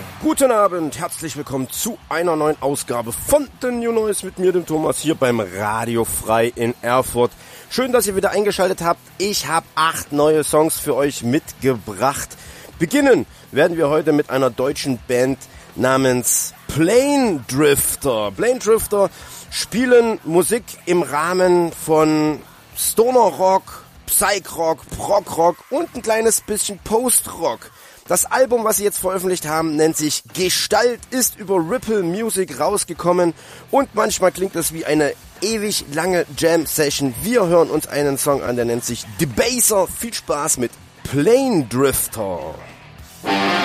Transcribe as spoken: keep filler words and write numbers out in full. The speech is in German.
Guten Abend, herzlich willkommen zu einer neuen Ausgabe von The New Noise mit mir, dem Thomas, hier beim Radio Frei in Erfurt. Schön, dass ihr wieder eingeschaltet habt. Ich habe acht neue Songs für euch mitgebracht. Beginnen werden wir heute mit einer deutschen Band namens Plane Drifter. Plane Drifter spielen Musik im Rahmen von Stoner Rock, Psych Rock, Prog Rock und ein kleines bisschen Post Rock. Das Album, was sie jetzt veröffentlicht haben, nennt sich Gestalt, ist über Ripple Music rausgekommen und manchmal klingt es wie eine ewig lange Jam-Session. Wir hören uns einen Song an, der nennt sich Debaser. Viel Spaß mit Plane Drifter.